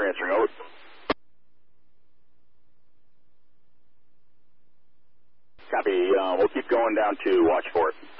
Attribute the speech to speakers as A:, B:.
A: answering. Over. Copy. We'll keep going down to watch for it.